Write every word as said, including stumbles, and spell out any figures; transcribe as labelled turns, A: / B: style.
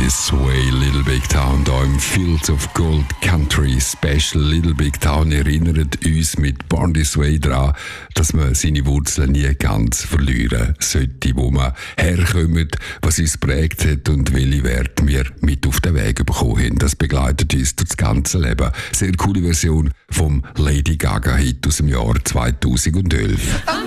A: Sway, Little Big Town, hier im Fields of Gold Country Special. Little Big Town erinnert uns mit Born This Way daran, dass man seine Wurzeln nie ganz verlieren sollte, wo man herkommt, was uns prägt hat und welche Werte wir mit auf den Weg bekommen haben. Das begleitet uns durch das ganze Leben. Sehr coole Version vom Lady Gaga Hit aus dem Jahr zweitausendelf.